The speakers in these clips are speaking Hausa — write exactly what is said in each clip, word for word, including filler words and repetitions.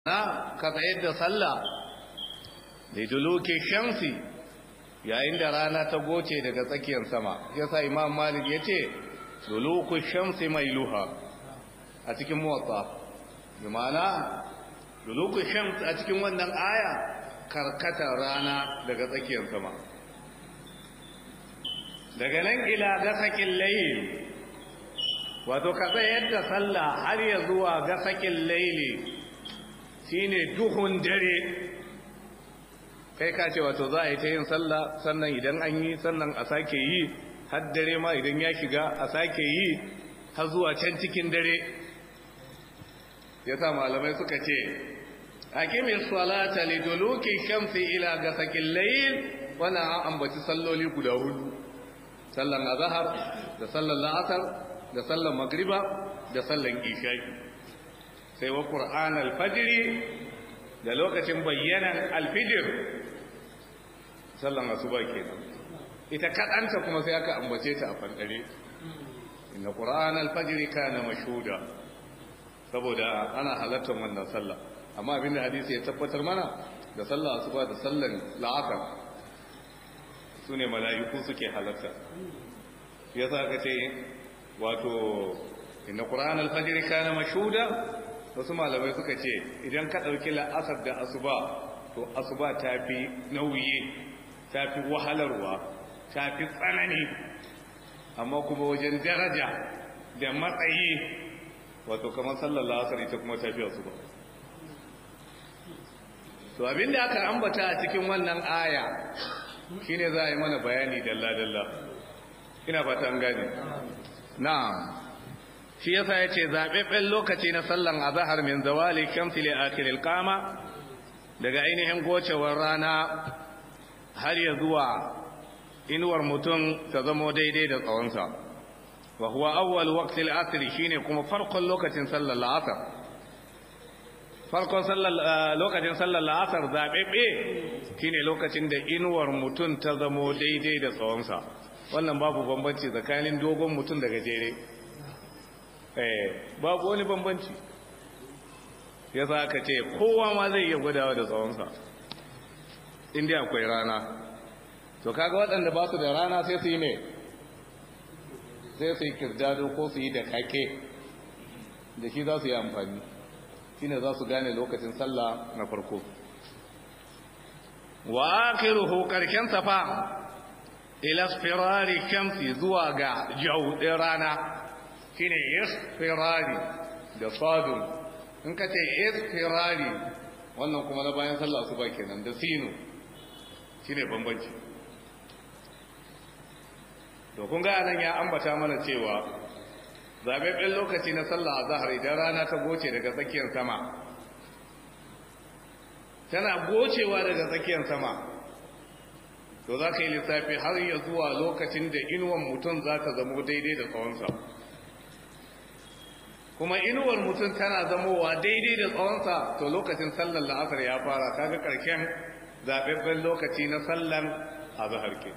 na ka tsayar da sallah da duluke shamsi yayin da rana ta goce daga tsakiyar sama yasa imam malik yace duluku shamsi mailuha a cikin muwatta bi ma'ana duluku shamsi a cikin wannan aya karkata rana daga tsakiyar sama daga nan ila gasakin layl wato ka tsayar da sallah har ya zuwa gasakin layli shine duhun dare kai ka ce wato za a yi ta yin sallah sannan idan an yi sannan a sake yi har dare ma idan ya shiga a sake yi har zuwa can cikin dare yasa malamai suka ce aqimis salata liduluki shamsi ila gasaqil layl wana an ambaci salloli guda hudu sallan azhar da sallan la'asar da sallan magriba da sallan isha'i sai wa qur'an al-fajr da lokacin bayyanan al-fajr sallan asuba kenan ita kadanta kuma sai aka ambace ta a fandare inna qur'an al-fajr kana mashhuda saboda ana halartar wannan sallah amma abinda hadisi ya tabbatar mana da sallar asuba da sallan la'asar sune mala'iku suke halarta yasa aka ce wato inna qur'an al-fajr kana mashhuda wasu malamai suka ce idan ka dauki la'asar da asuba to asuba tafi nauyi tafi wahalarwa tafi tsanani amma kuma wajen daraja da matsayi wato kamar sallar la'asar ita kuma tafi asuba to abinda aka ambata a cikin wannan aya shine za a yi mana bayani dalla-dalla ina fata an gane na'am shi yasa yace zabebben lokaci na sallan azhar min zawali shamsi li akhiril qama daga ainihin gocewar rana har ya zuwa inuwar mutum ta zama daidai da tsawonsa wa huwa awwal waqtil asr shine kuma farkon lokacin sallar asr farkon sallar lokacin sallar asr zabebbe shine lokacin da inuwar mutum ta zama daidai da tsawonsa wannan babu bambanci tsakanin dogon mutum da gajere eh babu wani bambanci yasa aka ce kowa ma zai iya gudawa da tsawonsa inda akwai rana to kaga waɗanda ba su da rana sai su yi ne sai su yi kirdado ko su yi da kake da shi za su yi amfani shine za su gane lokacin sallah na farko wa akhiruhu karken safa ila isfirari shamsi zuwa ga jawdin rana shine isfirari da sadun in ka ce isfirari wannan kuma na bayan sallah su ba kenan da sinu shine bambanci to kun ga anan ya ambata mana cewa zabebben lokaci na sallah azhar idan rana ta goce daga tsakiyar sama tana gocewa daga tsakiyar sama to za ka yi lissafi har ya zuwa lokacin da inuwan mutum za ta zamo daidai da tsawonsa kuma inuwar mutum tana zamowa daidai da tsawonsa to lokacin sallar la'asar ya fara kaga karshen zaɓaɓɓen lokaci na sallar azhar ke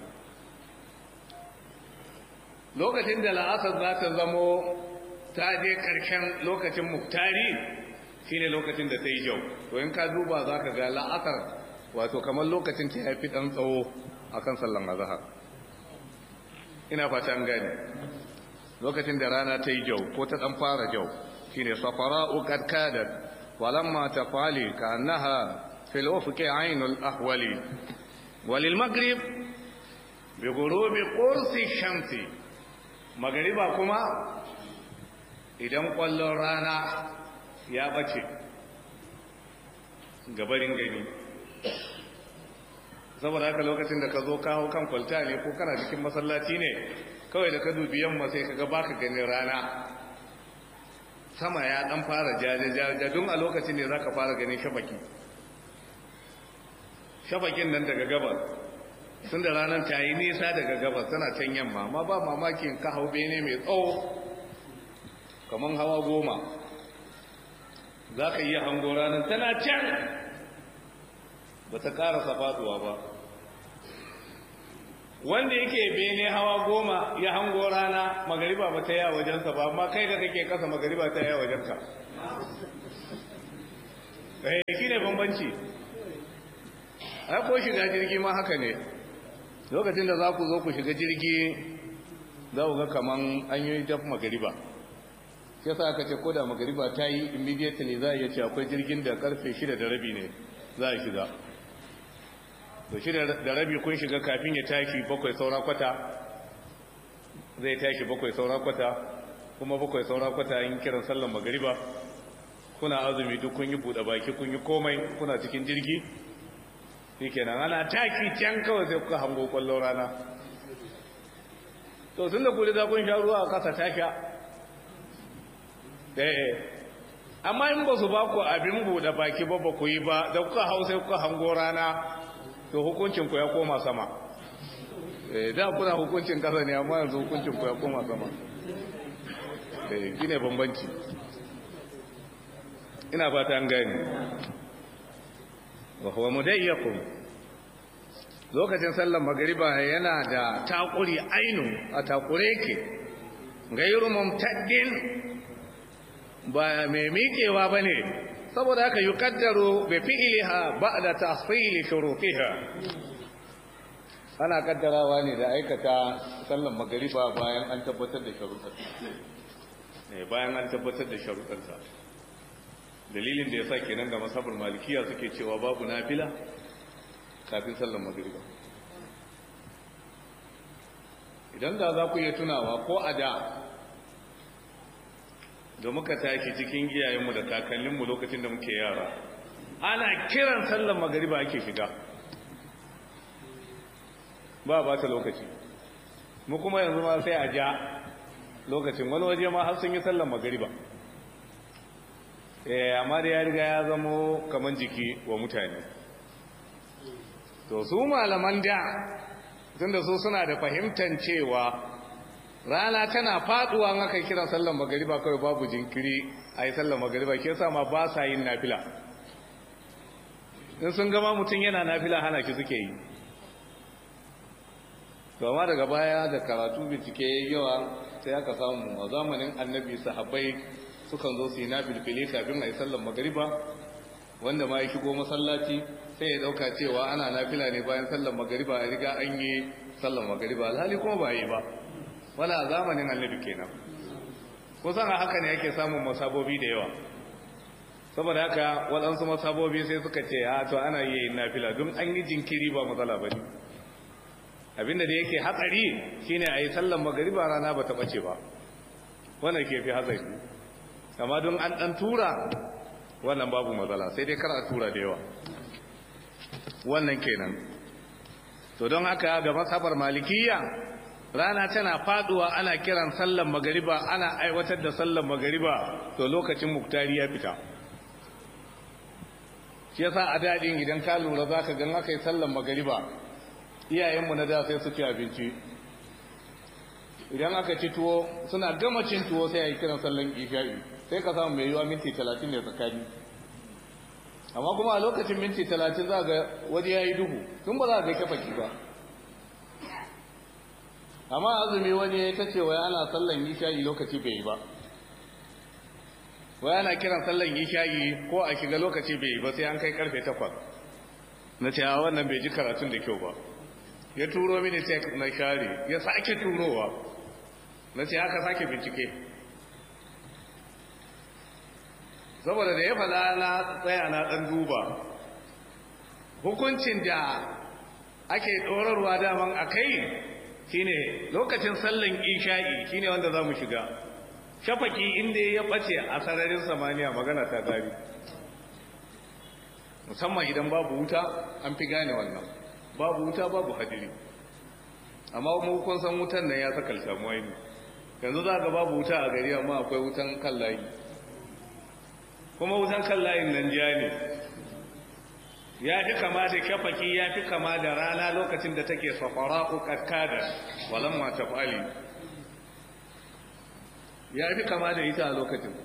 lokacin da la'asar za ta zamo ta je karshen lokacin muktari shine lokacin da ta yi jau to in ka duba za ka ga la'asar wato kamar lokacin ta yafi ɗan tsawo a kan sallan azhar ina fata an gane lokacin da rana ta yi jau ko ta ɗan fara jau shine safara'u qad kadat walamma tafali ka'annaha fil ufuqi aynul ahwali walil maghrib bi ghurubi qursi shamsi magriba kuma idan kwallon rana ya bace gabarin gani saboda haka lokacin da ka zo kawo kan kwalta ne ko kana cikin masallaci ne kawai da ka dubi yamma sai kaga baka ganin rana sama ya dan fara jajajaja don a lokacin ne zaka fara ganin shafaki shafakin nan daga gabas tun da ranar ta yi nisa daga gabas tana can yamma amma ba mamakin ka hau bene mai tsawo kamar hawa goma za ka iya hango ranar tana can ba ta karasa faduwa ba wanda yake bene hawa goma ya hango rana magariba ba ta yi a wajensa ba amma kai da kake kasa magariba ta yi a wajenka eh kine bambanci ai ko shiga jirgi ma haka ne lokacin da za ku zo ku shiga jirgi za ku ga kaman an yi ta magariba sai yasa aka ce ko da magariba ta yi immediately za a iya ce akwai jirgin da karfe shida da rabi ne za a shiga to shida da rabi kun shiga kafin ya tashi bakwai saura kwata zai tashi bakwai saura kwata kuma bakwai saura kwata yin kiran sallan magariba kuna azumi duk kun yi buɗe baki kun yi komai kuna cikin jirgi shi kenan ana taki can kawai sai kuka hango kwallon rana to sun da kuli za kun sha ruwa a kasa tasha eh amma in ba su ba ku abin buɗe baki ba ba ku yi ba da kuka hau sai kuka hango rana to hukuncin ku ya koma sama eh da kuna hukuncin kasa ne amma yanzu hukuncin ku ya koma sama eh gine bambanci ina fata an gani wa huwa mudayyaqun lokacin sallar magriba yana da takuri ainu a takure yake gairu mumtaddin ba mai miƙewa bane saboda haka yuqaddaru bi fi'liha ba'da tahsil shurutiha ana kaddarawa ne da aikata sallar magriba bayan an tabbatar da sharuɗanta ne bayan an tabbatar da sharuɗanta dalilin da yasa kenan ga masabar malikiya suke cewa babu nafila kafin sallar magriba idan da za ku iya tunawa ko a da da muka tashi cikin iyayenmu da kakanninmu lokacin da muke yara ana kiran sallar magriba ake shiga ba ba ta lokaci mu kuma yanzu ma sai a ja lokacin wani waje ma har sun yi sallar magriba eh amma da ya riga ya zamo kaman jiki wa mutane to su malaman da tunda su suna da fahimtar cewa rana tana faduwa an aka kira sallar magriba kawai babu jinkiri ayi sallar magriba ke yasa ma ba sa yin nafila in sun gama mutum yana nafila hana ki suke yi to amma daga baya da karatu bincike yawa sai aka samu a zamanin annabi sahabbai sukan zo su yi nafilfili kafin a yi sallar magariba wanda ma ya shigo masallaci sai ya dauka cewa ana nafila ne bayan sallar magariba a riga an yi sallar magariba alhali kuma ba yi ba wala a zamanin annabi kenan kusan a haka ne yake samun masabobi da yawa saboda haka waɗansu masabobi sai suka ce a to ana iya yin nafila don an yi jinkiri ba matsala ba ne abinda da yake hatsari shine a yi sallar magariba rana ba ta ɓace ba wannan ke fi hatsari amma don an ɗan tura wannan babu matsala sai dai kar a tura da yawa wannan kenan to don haka ga masabar malikiya rana tana faduwa ana kiran sallar magariba ana aiwatar da sallar magariba to lokacin muktari ya fita shi yasa a dadin idan ka lura zaka ga aka yi sallar magariba iyayenmu na da sai su ci abinci idan aka ci tuwo suna gama cin tuwo sai a yi kiran sallar isha'i sai ka samu mai yiwa minti talatin ne tsakani amma kuma a lokacin minti talatin za ga waje ya yi duhu tun ba za ga kafaki ba amma azumi wani ya ta ce wai ana sallan isha'i lokaci bai yi ba wai ana kiran sallan isha'i ko a shiga lokaci bai yi ba sai an kai karfe takwas na ce a wannan bai ji karatun da kyau ba ya turo mini tek na share ya sake turowa na ce haka sake bincike saboda da ya fada na tsaya na dan duba hukuncin da ake ɗorarwa daman a kai shine lokacin sallan isha'i shine wanda za mu shiga shafaki inda ya ɓace a sararin samaniya magana ta gari musamman idan babu wuta an fi gane wannan babu wuta babu hadiri amma mu kun san wutan nan ya saka samuwai ne yanzu za ga babu wuta a gari amma akwai wutan kan layi kuma wutan kan layin nan jiya ne ya fi kama da shafaki ya fi kama da rana lokacin da take safara'u kakkada walan ma tafali ya fi kama da ita a lokacin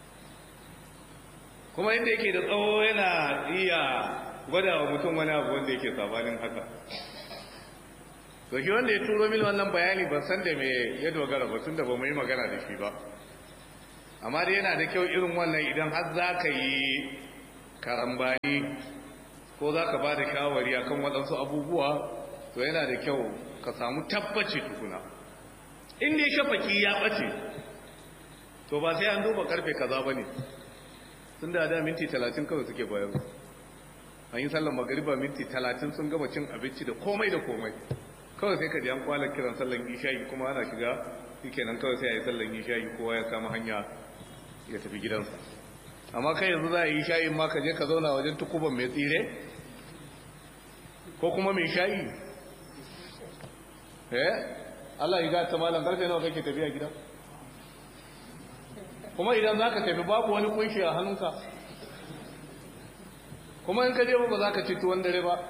kuma inda yake da tsawo yana iya gwada wa mutum wani abu wanda yake sabanin haka to shi wanda ya turo mini wannan bayani ban san da me ya dogara ba tun da ba mu yi magana da shi ba amma dai yana da kyau irin wannan idan har za ka yi karambani ko za ka ba da shawari a kan waɗansu abubuwa to yana da kyau ka samu tabbaci tukuna inda ya shafaki ya ɓace to ba sai an duba karfe kaza ba ne sun da da minti talatin kawai suke bayan an yi sallan magariba minti talatin sun gama cin abinci da komai da komai kawai sai ka ji an kwala kiran sallan isha'i kuma ana shiga shi nan kawai sai a yi sallan isha'i kowa ya kama hanya ya tafi gidansa amma kai yanzu za a yi sha'in ma ka je ka zauna wajen tukuban mai tsire ko kuma mai sha'i eh Allah ya gata malam karfe nawa kake tafiya gida kuma idan za ka tafi babu wani kunshi a hannunka kuma in ka je ba za ka ci tuwon dare ba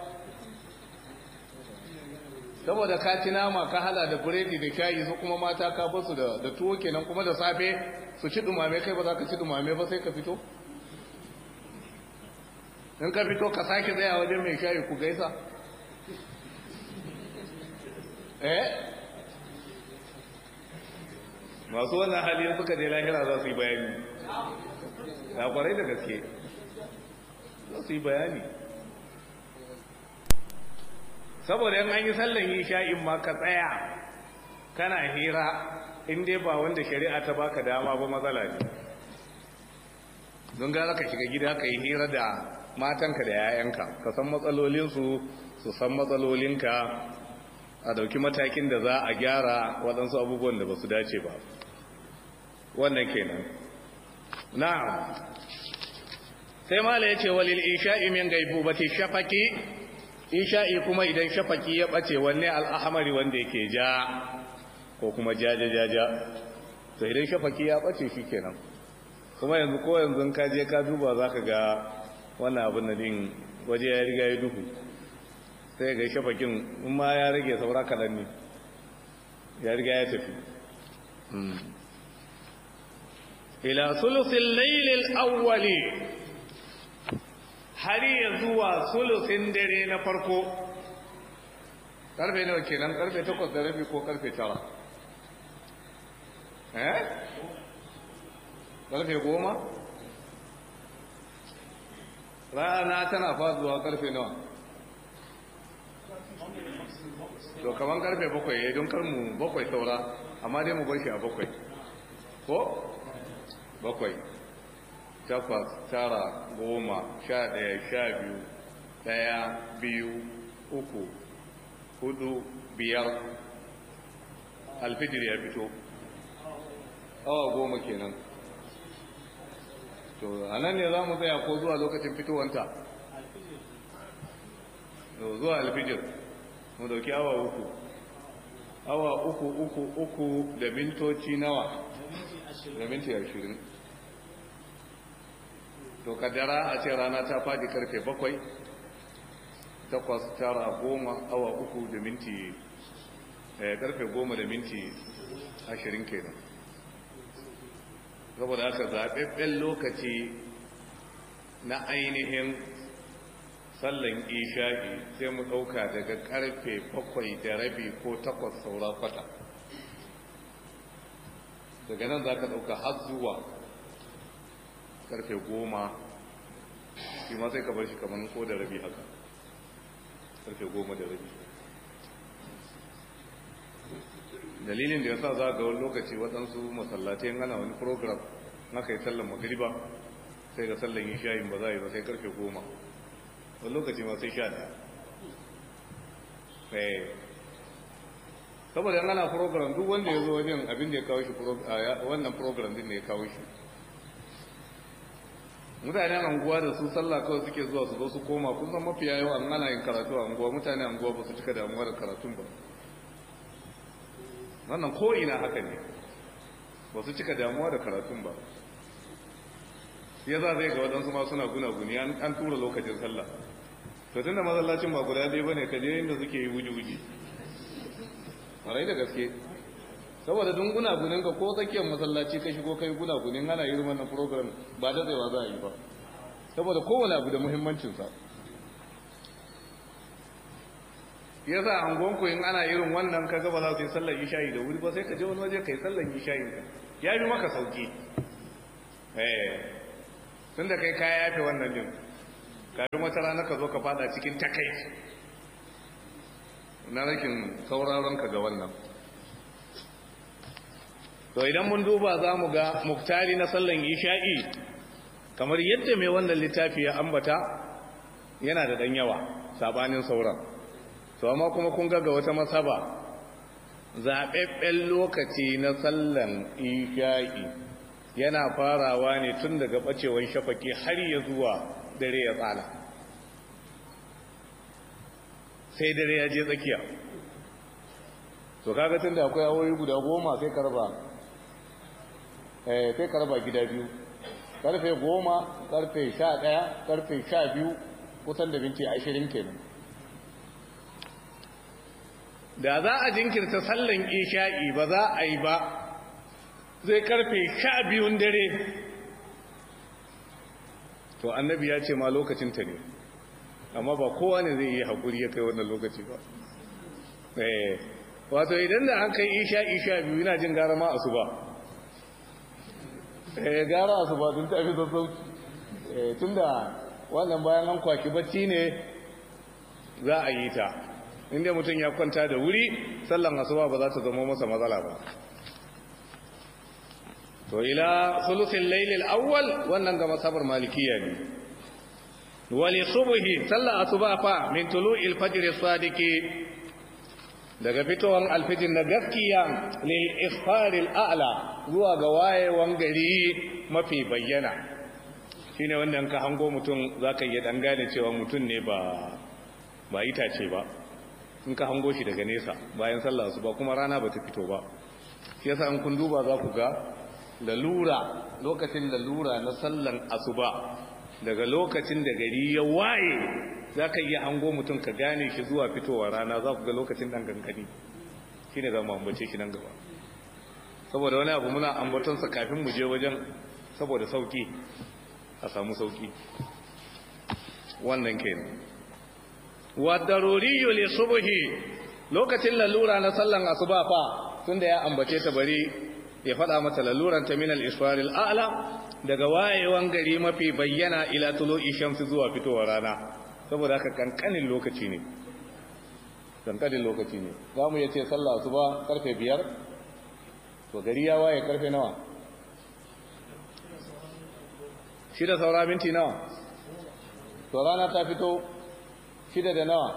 saboda ka ci nama ka hala da buredi da shayi su kuma mata ka basu da da tuwo kenan kuma da safe su ci dumame kai ba za ka ci dumame ba sai ka fito in ka fito ka sake tsaya wajen mai shayi ku gaisa eh masu wannan hali suka je lahira za su yi bayani ta kwarai da gaske za su yi bayani saboda yan an yi sallan isha'in ma ka tsaya kana hira in dai ba wanda shari'a ta baka dama ba matsala ne don gara ka shiga gida ka yi hira da matanka da yayanka ka san matsalolinsu su san matsalolinka a dauki matakin da za a gyara waɗansu abubuwan da ba su dace ba wannan kenan na'am sai mala ya ce walil isha'i min gaibubati shafaki isha'i kuma idan shafaki ya bace wanne al'ahmari wanda yake ja ko kuma jaja jaja to idan shafaki ya bace shikenan kuma yanzu ko yanzu ka je ka duba zaka ga wannan abin da din waje ya riga ya duhu sai ga shafakin in ma ya rage saura kadan ne ya riga ya tafi ila sulusil laylil awwali har ya zuwa sulusin dare na farko karfe nawa kenan karfe takwas da rabi ko karfe tara eh karfe goma rana tana faduwa karfe nawa to kaman karfe bakwai ya don karmu bakwai saura amma dai mu bar shi a bakwai ko bakwai takwas tara goma sha ɗaya sha biyu ɗaya biyu uku hudu biyar alfijir ya fito awa goma kenan to a nan ne za mu tsaya ko zuwa lokacin fitowanta zuwa alfijir mu dauki awa uku awa uku uku uku da mintoci nawa da minti ashirin to kaddara a ce rana ta fadi karfe bakwai takwas tara goma awa uku da minti karfe goma da minti ashirin kenan saboda haka zaɓaɓɓen lokaci na ainihin sallan isha'i sai mu ɗauka daga karfe bakwai da rabi ko takwas saura kwata daga nan za ka ɗauka har zuwa karfe goma shi ma sai ka bar shi kamar ko da rabi haka karfe goma da rabi dalilin da ya sa za ga wani lokaci waɗansu masallatai ana wani program aka yi sallan magriba sai ga sallan ishayin ba za a yi ba sai karfe goma wani lokaci ma sai sha ɗaya saboda ana program duk wanda ya zo wajen abin da ya kawo shi wannan program din ne ya kawo shi mutanen anguwa da su sallah kawai suke zuwa su zo su koma kun san mafiya yawa an ana yin karatu a anguwa mutane anguwa ba su cika damuwa da karatun ba wannan ko ina haka ne ba su cika damuwa da karatun ba ya za zai ga waɗansu ma suna guna-guni an tura lokacin sallah to tun da masallacin ba guda ɗaya ba ne ka je inda suke yi wuji-wuji marai da gaske saboda dun gunagunin ka ko tsakiyar masallaci ka shigo kai gunagunin ana yi wannan program ba da tsayawa za a yi ba saboda kowane abu da muhimmancinsa ya sa angonku in ana irin wannan ka gaba za su yi sallar isha'i da wuri ba sai ka je wani waje ka yi sallar isha'in ka ya yi maka sauki eh tun da kai kaya yafe wannan din kafin wata rana ka zo ka fada cikin takai na rashin sauraron ka ga wannan. To idan mun duba za mu ga muktari na sallan isha'i kamar yadda mai wannan littafi ya ambata yana da dan yawa sabanin sauran. To amma kuma kun ga ga wata masaba zaɓaɓɓen lokaci na sallan isha'i yana farawa ne tun daga ɓacewar shafaki har ya zuwa dare ya tsala, sai dare ya je tsakiya. To kaga tun da akwai awoyi guda goma sai karba eh sai karba gida biyu, karfe goma, karfe sha ɗaya, karfe sha biyu, kusan da minti ashirin kenan. Da za a jinkirta sallan isha'i ba za a yi ba zai karfe sha biyun dare, to annabi ya ce ma lokacinta ne, amma ba kowa ne zai yi haƙuri ya kai wannan lokaci ba. eh wato idan da an kai isha'i sha biyu yana jin gara ma asuba, eh gara asuba tun tafi sassauci, eh tunda wannan bayan an kwaki bacci ne za a yi ta. Inda mutum ya kwanta da wuri sallan asuba ba za ta zama masa matsala ba. To ila sulusin lailil awwal wannan ga masabar malikiya ne. Wali subhi sallan asuba fa min tulu'il fajr as-sadiqi daga fitowar alfijir na gaskiya lil isfaril a'la zuwa ga wayewan gari mafi bayyana. Shine wanda ka hango mutum zaka iya dan gane cewa mutum ne ba ba itace ba. In ka hango shi daga nesa bayan sallar asuba kuma rana ba ta fito ba. Shi yasa in kun duba za ku ga lalura, lokacin lalura na sallan asuba daga lokacin da gari ya waye za ka iya hango mutum ka gane shi zuwa fitowa rana, za ku ga lokacin dan gangani. Shi ne za mu ambace shi nan gaba, saboda wani abu muna ambatonsa kafin mu je wajen, saboda sauki a samu sauki. wannan kenan wa daruriyyu li subhi, lokacin lalura na sallan asuba fa tunda ya ambace ta bari ya fada mata laluran ta min al-isfar al-a'la daga wayewan gari mafi bayyana ila tulu'i shamsi zuwa fitowar rana, saboda haka kankanin lokaci ne kankanin lokaci ne zamu yace sallar asuba karfe biyar, to gari ya waye karfe nawa? shida saura minti nawa? to rana ta fito shida da nawa?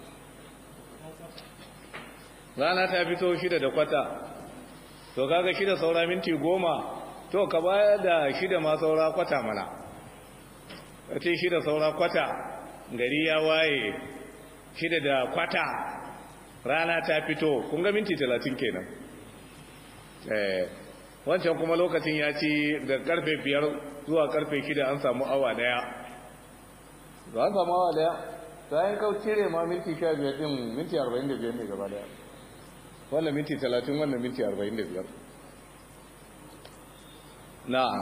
rana ta fito shida da kwata, to kaga shida saura minti goma, to ka bayar da shida ma saura kwata mana, kace shida saura kwata gari ya waye, shida da kwata rana ta fito, kun ga minti talatin kenan. eh wancan kuma lokacin ya ci da karfe biyar zuwa karfe shida an samu awa daya, za an samu awa daya bayan kau cire ma minti sha biyar din minti arba'in da biyar ne gaba daya, wannan minti talatin wannan minti arba'in da biyar. na'am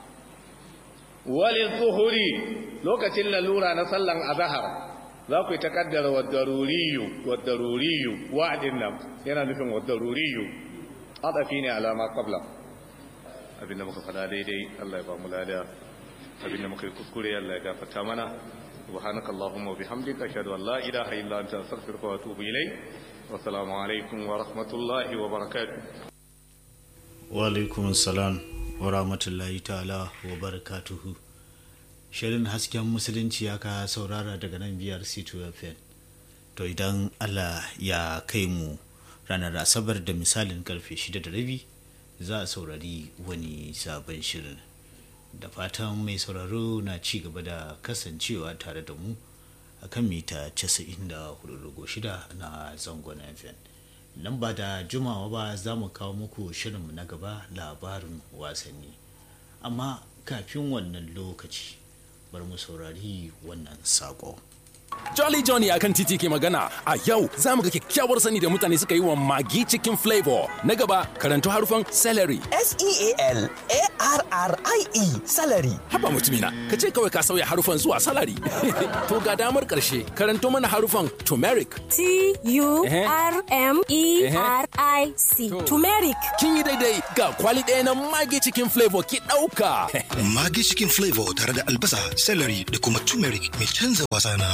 wali zuhuri, lokacin lalura na sallan azhar za ku yi takaddara wa daruriyu wa daruriyu wa'adin nan yana nufin wa daruriyu adafi ne alama qabla. abinda muka fada daidai Allah ya ba mu lada, abinda muka yi kuskure Allah ya gafarta mana. subhanaka allahumma wa bihamdika ashhadu an la ilaha illa anta astaghfiruka wa atubu ilayk. wa assalamu alaikum wa rahmatullahi wa barakatuh. wa alaikum assalam wa rahmatullahi ta'ala wa barakatuhu. Shirin hasken musulunci ya ka saurara daga nan biyar C two F M. To idan Allah ya kai mu ranar asabar da misalin karfe shida da rabi za a saurari wani sabon shirin. Da fatan mai sauraro na ci gaba da kasancewa tare da mu a kan mita casa'in da hudu da shida na zangon F M. Nan ba da jumawa ba za mu kawo muku shirinmu na gaba, labarin wasanni. Amma kafin wannan lokaci bar mu saurari wannan saƙo. Jolly Johnny akan titi ke magana a yau za mu ga kyakkyawar sani da mutane suka yi wa Maggi Chicken Flavor. Na gaba karanto harufan celery. S E A L A R R I E celery. Haba mutumina, ka ce kawai ka sauya harufan zuwa salary. To ga damar karshe karanto mana harufan turmeric. T U R M E R I C. Turmeric. Kin yi daidai, ga kwali ɗaya na Maggi Chicken Flavor ki ɗauka. Maggi Chicken Flavor tare da albasa, celery da kuma turmeric mai canza wasa na.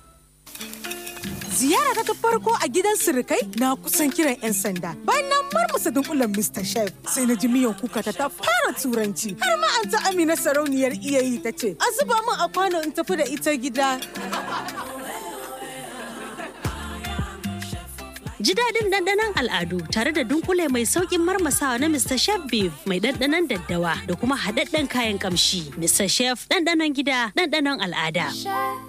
Ziyara ta farko a gidan sirikai na kusan kiran 'yan sanda. Bayan na marmasa dunkulen Mister Chef sai na ji miyan kuka ta ta fara turanci. Har ma an ta Amina sarauniyar iyayi ta ce, "A zuba min a kwano in tafi da ita gida." Ji daɗin ɗanɗanon al'adu tare da dunkule mai sauƙin marmasawa na Mister Chef Beef mai ɗanɗanon daddawa da kuma haɗaɗɗen kayan ƙamshi. Mister Chef ɗanɗanon gida, ɗanɗanon al'ada.